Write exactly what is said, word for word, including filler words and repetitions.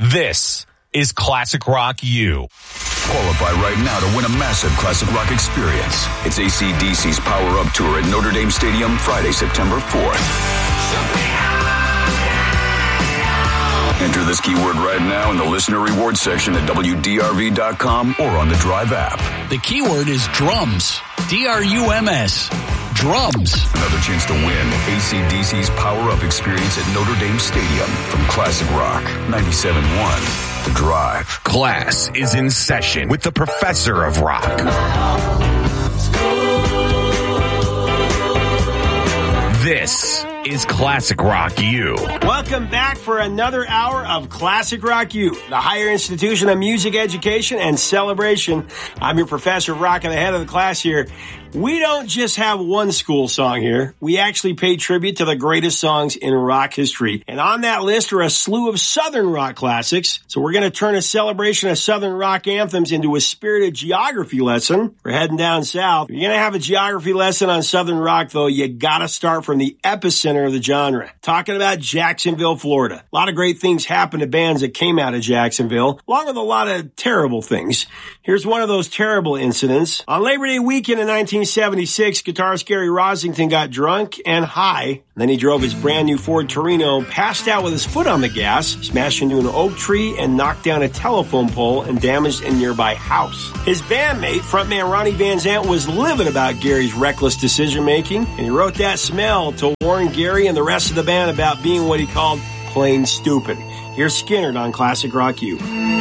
This is Classic Rock U. Qualify right now to win a massive Classic Rock experience. It's A C D C's Power Up Tour at Notre Dame Stadium Friday, September fourth. Enter this keyword right now in the listener reward section at W D R V dot com or on the Drive app. The keyword is drums. D R U M S. Drums. Another chance to win A C D C's Power Up experience at Notre Dame Stadium from Classic Rock ninety-seven point one. The Drive. Class is in session with the Professor of Rock. This is Classic Rock U. Welcome back for another hour of Classic Rock U, the higher institution of music education and celebration. I'm your Professor of Rock and the head of the class here. We don't just have one school song here. We actually pay tribute to the greatest songs in rock history. And on that list are a slew of Southern rock classics. So we're going to turn a celebration of Southern rock anthems into a spirited geography lesson. We're heading down south. If you're going to have a geography lesson on Southern rock, though, you got to start from the epicenter of the genre. Talking about Jacksonville, Florida. A lot of great things happened to bands that came out of Jacksonville, along with a lot of terrible things. Here's one of those terrible incidents. On Labor Day weekend in nineteen seventy-six, guitarist Gary Rossington got drunk and high. Then he drove his brand new Ford Torino, passed out with his foot on the gas, smashed into an oak tree, and knocked down a telephone pole and damaged a nearby house. His bandmate, frontman Ronnie Van Zant, was livid about Gary's reckless decision-making, and he wrote that smell to warn Gary and the rest of the band about being what he called plain stupid. Here's Skynyrd on Classic Rock U.